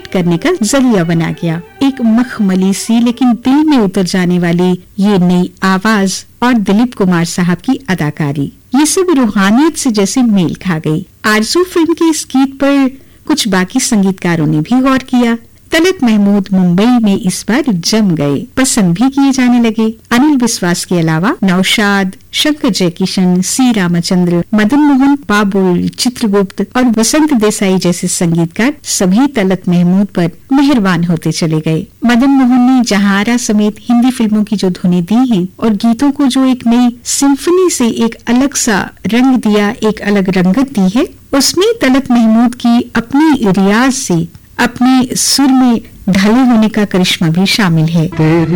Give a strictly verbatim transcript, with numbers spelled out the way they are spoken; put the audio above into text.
Hit करने का जरिया बना गया। एक मखमली सी लेकिन दिल में उतर जाने वाली ये नई आवाज और दिलीप कुमार साहब की अदाकारी, ये सब रूहानियत से जैसे मेल खा गई। आरज़ू फिल्म के इस गीत पर कुछ बाकी संगीतकारों ने भी गौर किया। तलत महमूद मुंबई में इस बार जम गए, पसंद भी किए जाने लगे। अनिल विश्वास के अलावा नौशाद, शंकर जयकिशन, सी रामचंद्र, मदन मोहन, बाबुल, चित्रगुप्त और वसंत देसाई जैसे संगीतकार सभी तलत महमूद पर मेहरबान होते चले गए। मदन मोहन ने जहारा समेत हिंदी फिल्मों की जो धुनें दी हैं और गीतों को जो एक नई सिम्फनी से एक अलग सा रंग दिया, एक अलग रंगत दी है, उसमें तलत महमूद की अपनी रियाज से अपने सुर में ढले होने का करिश्मा भी शामिल है।